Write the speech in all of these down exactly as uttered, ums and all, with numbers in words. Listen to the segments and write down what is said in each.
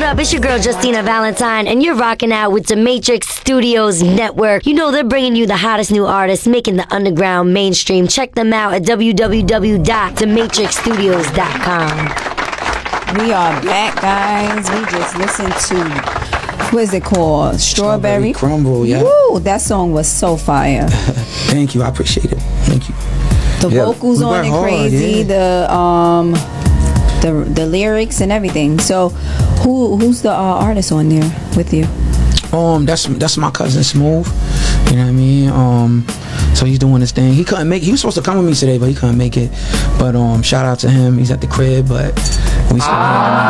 up? It's your girl Justina Valentine, and you're rocking out with the Matrix Studios Network. You know they're bringing you the hottest new artists, making the underground mainstream. Check them out at w w w dot the matrix studios dot com. We are back, guys. We just listened to, what is it called? Strawberry, Strawberry Crumble, yeah. Woo, that song was so fire. Thank you, I appreciate it. Thank you. The Yeah, vocals we on work it hard, crazy. yeah. The um, the the lyrics and everything. So, who who's the uh, artist on there with you? Um, that's that's my cousin Smooth. You know what I mean? Um, so he's doing his thing. He couldn't make. He was supposed to come with me today, but he couldn't make it. But um, shout out to him. He's at the crib, but we still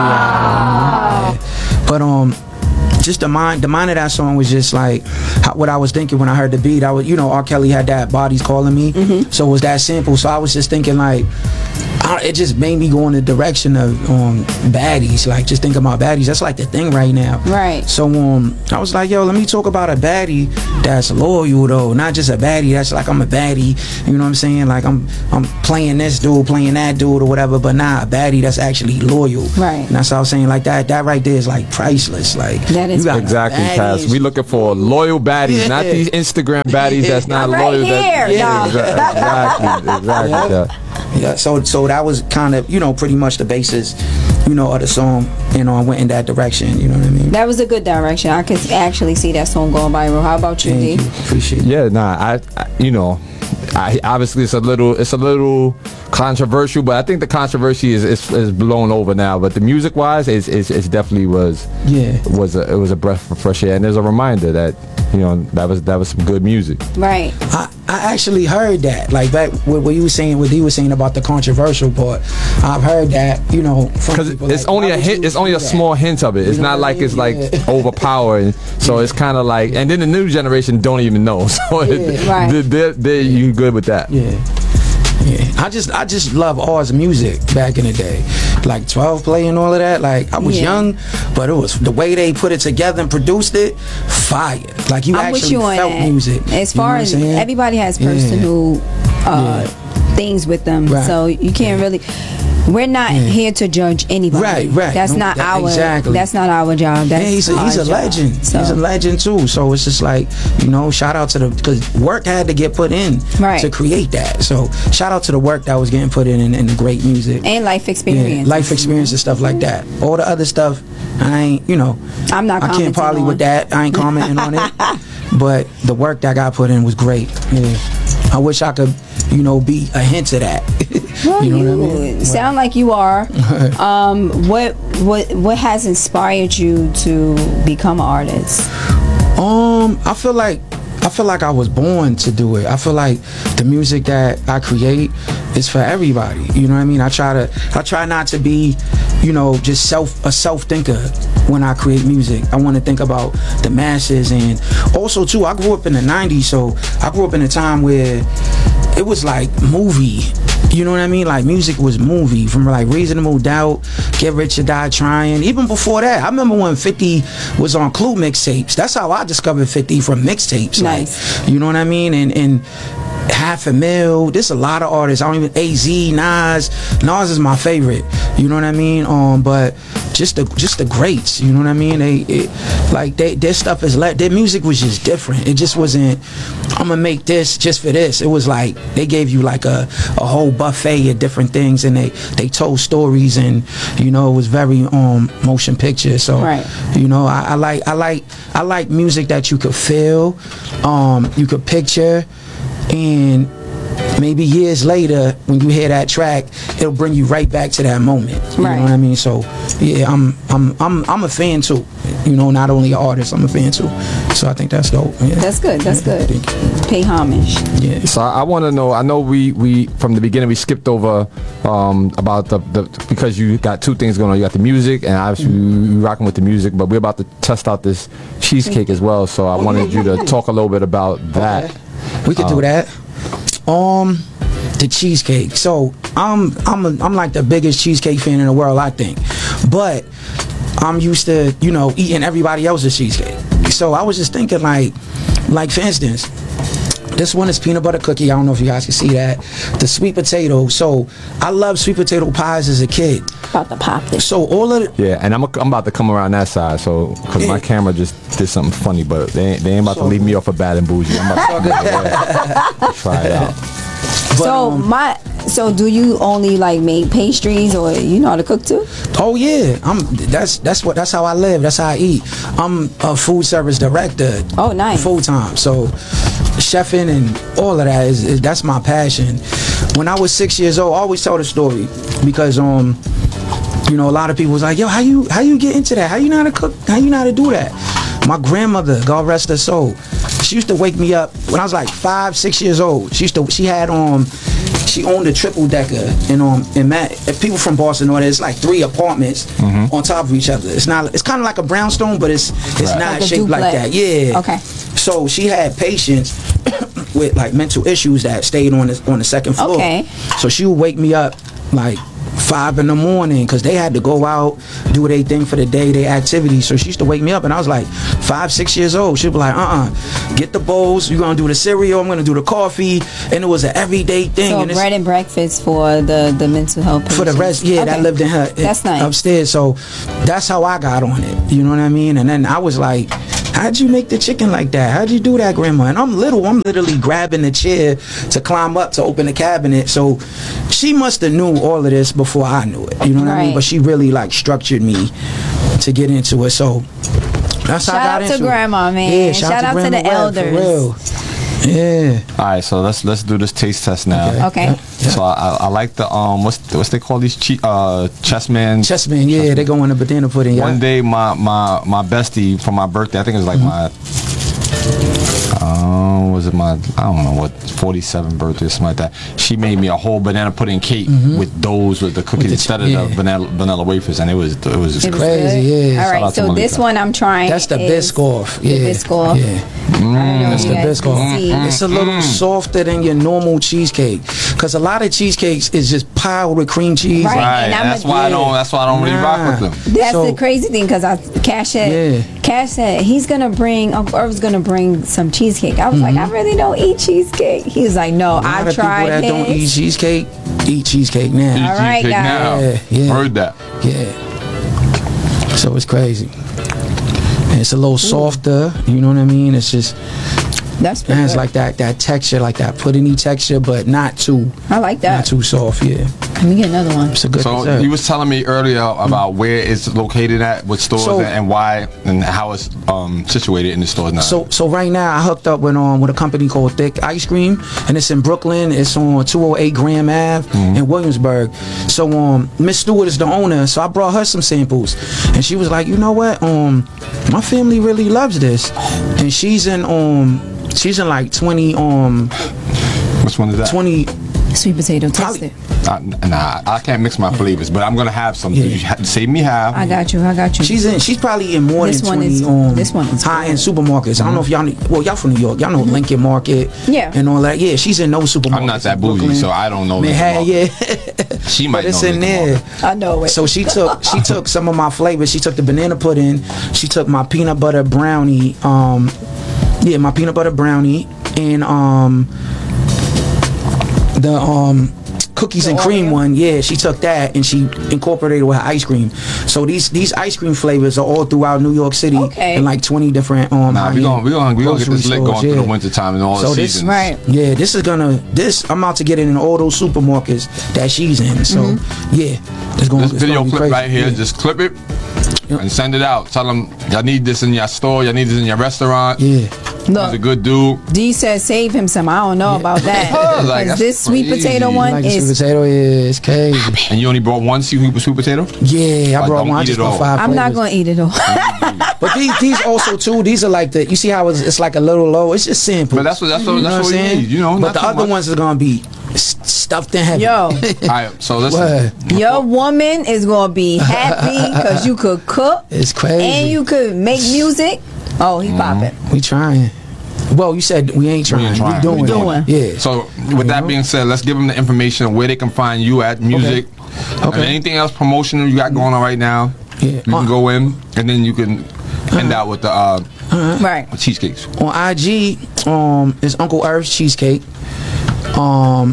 ah. yeah. But um. Just the mind, the mind of that song was just like how, what I was thinking when I heard the beat. I was, you know, R. Kelly had that "Bodies Calling Me," mm-hmm. so it was that simple. So I was just thinking like, I, it just made me go in the direction of um, baddies. Like just think about baddies. That's like the thing right now. Right. So um, I was like, yo, let me talk about a baddie that's loyal though, not just a baddie that's like I'm a baddie. You know what I'm saying? Like I'm I'm playing this dude, playing that dude or whatever, but not a baddie that's actually loyal. Right. And that's what I was saying. Like that, that right there is like priceless. Like that is. Exactly, Cass. We looking for loyal baddies, yeah. not these Instagram baddies that's not right loyal. Here, that, yeah, exactly, exactly. Yeah. yeah. So, so that was kind of, you know, pretty much the basis, you know, of the song. You know, I went in that direction. You know what I mean? That was a good direction. I could actually see that song going viral. How about you, Thank D? You. Appreciate it. Yeah, nah, I, I you know. I, obviously, it's a little, it's a little controversial, but I think the controversy is is, is blown over now. But the music wise, it's, it's, it's definitely was yeah was a, it was a breath of fresh air, and there's a reminder that you know that was that was some good music. Right. I, I actually heard that, like back what, what you were saying, what he was saying about the controversial part. I've heard that, you know, because it's like, only a hint, it's only a that? small hint of it. It's you know not like I mean? It's like yeah. overpowering. So yeah. it's kind of like, and then the new generation don't even know. So yeah. it, right. they're, they're, they're yeah. you good with that. Yeah. Yeah, I just I just love Oz music back in the day, like twelve play and all of that. Like I was yeah. young, but it was the way they put it together and produced it, fire. Like you I'm actually you felt that. music. As far as everybody has personal yeah. uh, yeah. things with them, right. so you can't yeah. really. We're not yeah. here to judge anybody. Right, right. That's no, not that, our. Exactly. That's not our job. That's yeah, he's a, he's a legend. Job, so. He's a legend too. So it's just like, you know, shout out to the, because work had to get put in right. to create that. So shout out to the work that was getting put in and, and the great music and life experience, yeah, life experience and stuff like that. All the other stuff, I ain't, you know, I'm not. I can't probably with that. I ain't commenting on it. But the work that got put in was great. Yeah. I wish I could, you know, be a hint of that. Well, you know you what I mean? sound like you are. um, what what what has inspired you to become an artist? Um, I feel like I feel like I was born to do it. I feel like the music that I create is for everybody. You know what I mean? I try to I try not to be, you know, just self a self thinker when I create music. I want to think about the masses, and also too, I grew up in the nineties, so I grew up in a time where it was like movie. You know what I mean? Like music was movie, from like Reasonable Doubt, Get Rich or Die Trying. Even before that, I remember when fifty was on Clue mixtapes. That's how I discovered fifty, from mixtapes. Nice. Like, you know what I mean? And and Half a Mil. There's a lot of artists. I don't even A Z, Nas. Nas is my favorite. You know what I mean? Um, but just the just the greats. You know what I mean? They it, like they their stuff is let their music was just different. It just wasn't, I'm gonna make this just for this. It was like they gave you like a a whole buffet of different things, and they they told stories, and you know it was very um motion picture. So right. you know I, I like I like I like music that you could feel, um you could picture. And maybe years later, when you hear that track, it'll bring you right back to that moment. You right. know what I mean? So yeah, I'm I'm I'm I'm a fan too. You know, not only an artist, I'm a fan too. So I think that's dope. Yeah. That's good. That's yeah, good. Pay homage. Yeah. So I, I want to know. I know we we from the beginning we skipped over um, about the, the because you got two things going on. You got the music, and obviously mm-hmm. we rocking with the music, but we're about to test out this cheesecake as well. So I wanted you to talk a little bit about that. Okay. We could um, do that. Um, the cheesecake. So I'm I'm a, I'm like the biggest cheesecake fan in the world, I think. But I'm used to, you know, eating everybody else's cheesecake. So I was just thinking, like, like for instance, This one is peanut butter cookie. I don't know if you guys can see that. The sweet potato. So I love sweet potato pies as a kid. About to pop this. So all of the, Yeah, and I'm, I'm about to come around that side, so because Yeah. my camera just did something funny, but they ain't, they ain't about So to leave me off of bad and bougie. I'm about to yeah, try it out. But, so um, my so do you only like make pastries or you know how to cook too? Oh yeah, I'm. That's that's what that's how I live. That's how I eat. I'm a food service director. Oh, nice. Full time. So chefing and all of that is, is that's my passion. When I was six years old, I always tell the story because um, you know, a lot of people was like, yo, how you how you get into that? How you know how to cook? How you know how to do that? My grandmother, God rest her soul, she used to wake me up when I was like five, six years old. She used to she had um. She owned a triple decker, and um, and Matt, if people from Boston know that it's like three apartments Mm-hmm. on top of each other. It's not. It's kind of like a brownstone, but it's it's Right. not Like a shaped like duplex. that. Yeah. Okay. So she had patients with like mental issues that stayed on the on the second floor. Okay. So she would wake me up like five in the morning because they had to go out, do their thing for the day, their activities. So she used to wake me up, and I was like five, six years old. She'd be like, uh-uh, get the bowls. You're gonna do the cereal. I'm gonna do the coffee, and it was an everyday thing. So and it's- bread and breakfast for the the mental health for the patients. rest, yeah, that Okay. lived in her That's nice. upstairs. So that's how I got on it. You know what I mean? And then I was like, how'd you make the chicken like that? How'd you do that, Grandma? And I'm little. I'm literally grabbing the chair to climb up to open the cabinet. So she must have knew all of this before I knew it. You know what I mean? Right. But she really like structured me to get into it. So that's how I Shout got out to into it. Grandma, man. Yeah, Shout out to Grandma the Webb, for elders. real. Yeah. All right, so let's let's do this taste test now. Okay. So I, I, I like the um what's what's they call these che- uh chessmen. Chessman, yeah, they go in the banana pudding. Yeah. One day, my my my bestie for my birthday, I think it was like my, um, was it my I don't know what forty-seventh birthday or something like that. She made me a whole banana pudding cake with those with the cookies the instead ch- of yeah. the vanilla vanilla wafers, and it was it was just It was Crazy, good? yeah. All Shout right, out to so this Malika. one I'm trying. That's the is Biscoff. The Yeah. Biscoff. Yeah. I don't know That's if the you guys can Biscoff. see. It's a little softer than your normal cheesecake, because a lot of cheesecakes is just piled with cream cheese. Right. right. and I'm That's a- why I don't. yeah. That's why I don't really rock Nah. with them. That's So- the crazy thing because I Cash said Yeah. Cash said he's gonna bring Uncle Irv's gonna bring some cheesecake. I was like, I really don't eat cheesecake. He was like, No, A lot I of people tried that don't eat his. cheesecake eat cheesecake now. All right, Cheesecake guys. now. Yeah, yeah. Heard that. Yeah. So it's crazy. And it's a little softer. You know what I mean? It's just That's it pretty has good. like that that texture, like that puddingy texture, but not too I like not that. too soft. Yeah, Let me get another one. it's a good So dessert. you was telling me earlier about where it's located at, what stores, So- and why, and how it's um, situated in the stores now. So so right now I hooked up with um with a company called Thick Ice Cream, and it's in Brooklyn. It's on two oh eight Graham Ave in Williamsburg. So um Miss Stewart is the owner, so I brought her some samples, and she was like, you know what, um my family really loves this, and she's in um she's in like twenty um which one is that? twenty. Sweet potato Probably- toasted. Uh, nah, I can't mix my flavors, but I'm gonna have some. Yeah. You ha- save me half. I got you. I got you. She's in. She's probably in more This than one twenty is- um, this one is high-end good. supermarkets. I don't know if y'all. Know, well, y'all from New York. Y'all know Lincoln Market. Yeah. And all that. Yeah, she's in those supermarkets. I'm not that in bougie, Brooklyn. so I don't know Man, Lincoln yeah. She might But it's know in Lincoln there. Market. I know it. So she took she took some of my flavors. She took the banana pudding. She took my peanut butter brownie. Um, yeah, my peanut butter brownie and um the um cookies The and cream Oreo? one. Yeah, she took that and she incorporated with her ice cream. So these these ice cream flavors are all throughout New York City Okay. in like twenty different um. Nah, we high-end gonna we gonna we gonna get this grocery lit going stores, through the yeah. winter time and all So the this- seasons. Right. Yeah, this is gonna this. I'm about to get it in all those supermarkets that she's in. So yeah, it's going. This it's video gonna be clip crazy. right here, Yeah. just clip it Yep. and send it out. Tell them y'all need this in your store, y'all need this in your restaurant. Yeah. He's a Look, good dude. D says save him some. I don't know about that. Like, Because that's this sweet crazy. potato one Like a sweet is. potato, yeah, it's crazy. And you only brought one sweet sweet potato? Yeah, I Like, brought don't one. I eat just it brought all. five I'm not flavors. going to eat it all. But these, these also too. These are like the. You see how it's, it's like a little low. It's just simple. But that's what that's what You know that's what what I'm we saying? need. You know, But not the too other much. ones are gonna be s- stuffed in heavy. Yo, All right, so listen. What? your woman is going to be happy because you could cook It's crazy. and you could make music. Oh, he popping. We trying. Well, you said we ain't trying. We, ain't trying. doing. We doing. it. Yeah. So with that know? being said, let's give them the information of where they can find you at music. Okay. And anything else promotional you got going on right now, Yeah. you can Uh, go in and then you can end out with the uh, Uh-huh. Right. Or cheesecakes. On I G, um, is Uncle Irv's Cheesecake. Um,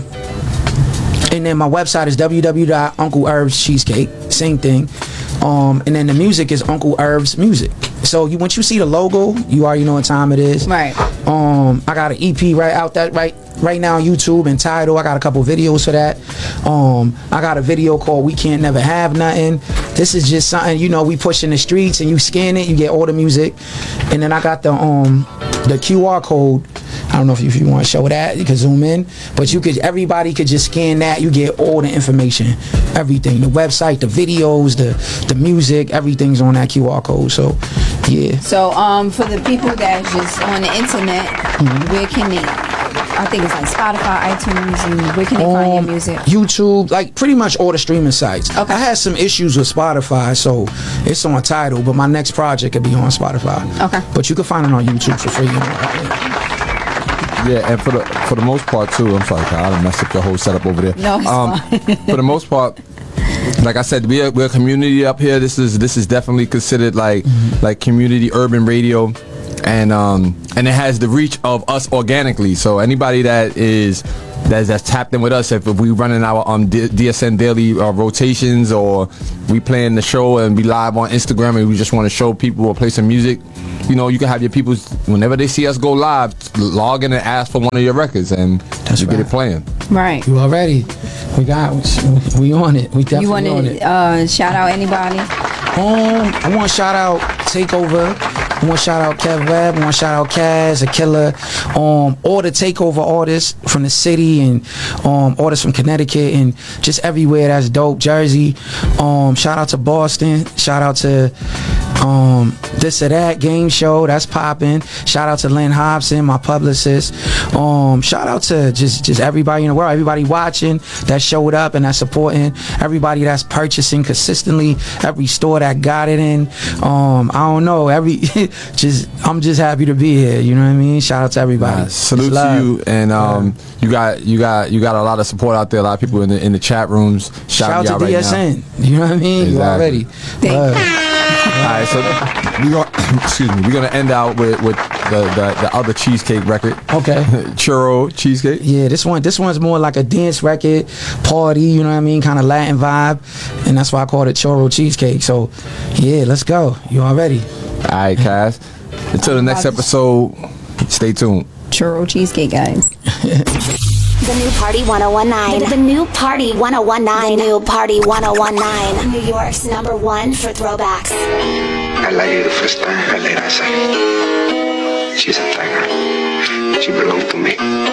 and then my website is w w w dot uncle irv's cheesecake. Same thing. Um, and then the music is Uncle Irv's Music. So you once you see the logo, you already know what time it is. Right. Um, I got an E P right out that right right now on YouTube and Tidal. I got a couple videos for that. Um, I got a video called "We Can't Never Have Nothing." This is just something, you know, we push in the streets and you scan it, you get all the music. And then I got the um the Q R code. I don't know if you, if you want to show that, you can zoom in, but you could, everybody could just scan that. You get all the information, everything, the website, the videos, the the music, everything's on that Q R code. So, yeah. So, um, for the people that's just on the internet, mm-hmm. where can they? I think it's like Spotify, iTunes, and where can they um, find your music? YouTube, like pretty much all the streaming sites. Okay. I had some issues with Spotify, so it's on Tidal, but my next project could be on Spotify. Okay. But you can find it on YouTube for free. You know. Yeah, and for the for the most part too, I'm sorry, Kyle, I done messed up your whole setup over there. No, it's um, fine. For the most part, like I said, we're we're a community up here. This is this is definitely considered like mm-hmm. like community urban radio, and um and it has the reach of us organically. So anybody that is that's, that's tapped in with us, if, if we running our um D- DSN daily uh, rotations, or we playing the show and be live on Instagram, and we just want to show people or play some music. You know, you can have your people, whenever they see us go live, log in and ask for one of your records, and That's you right. get it playing. Right. You already, we got, we on it. We definitely You want on to it. uh, shout out anybody? Um, I want to shout out Takeover. I want to shout out Kev Webb. I want to shout out Kaz, A Killer. Um, all the Takeover artists from the city, and um, artists from Connecticut and just everywhere. That's dope. Jersey. Um, shout out to Boston. Shout out to um, This or That Game Show. That's popping. Shout out to Lynn Hobson, my publicist. Um, shout out to just just everybody in the world. Everybody watching that showed up and that's supporting. Everybody that's purchasing consistently. Every store that got it in. Um, I don't know. Every just I'm just happy to be here. You know what I mean? Shout out to everybody. Uh, salute to you, and um, yeah. you got you got you got a lot of support out there. A lot of people in the in the chat rooms. Shout, Shout out to right D S N. Now. You know what I mean? Exactly. You already. Thank you. All right, so we going excuse me. We're gonna end out with with the the, the other cheesecake record. Okay. Churro cheesecake. Yeah, this one this one's more like a dance record, party. You know what I mean? Kind of Latin vibe, and that's why I called it Churro Cheesecake. So, yeah, let's go. You all ready? All right, Cass. Until the next episode, stay tuned. Churro Cheesecake, guys. The new Party one oh one nine. The, the new Party one oh one nine. The new Party one oh one nine. New York's number one for throwbacks. I like you the first time I laid eyes on her. She's a tiger. She belonged to me.